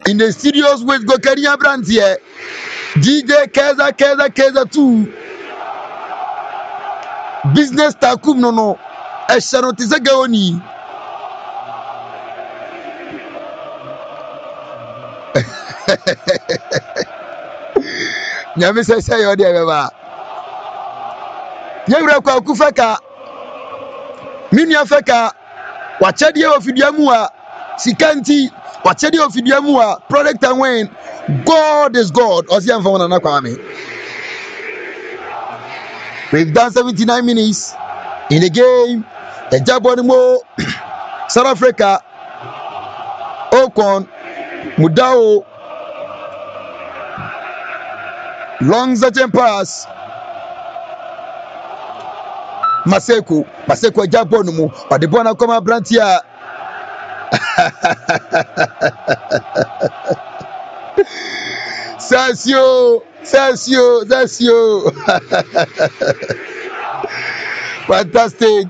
in the studios with Gokania Brand here. DJ Keza 2. Business Takum no. Eshanotise Gaoni. Nyame say yo de beba. Nyewra kwa kufaka. Minia feka. Wachedi ofidiamu a sikanti. Wachedi ofidiamu a product and when God is God. Osia mfa wana kwa me. We've done 79 minutes in the game. The Jabonimo, South Africa, Okon, Mudao, long certain pass. Maseko Jabonimo, or the Bonacoma Brantia. Sasio. Fantastic.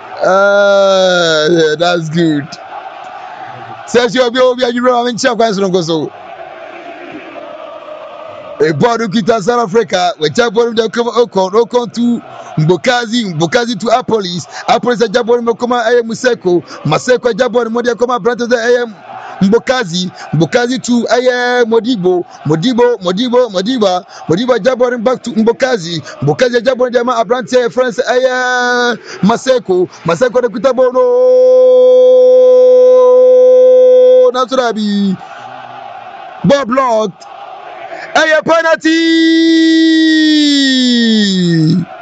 That's good. Sasio, a board of South Africa, where Jabon Okon to Mbokazi to Apolis a Jabon Mokoma AM Maseko Jabon Modiakoma Brantos AM Mbokazi to AM Modiba Jabon back to Mbokazi Jabon Jama Abrante France AM Maseko the Kutabono Naturabi Bob locked. A penalty.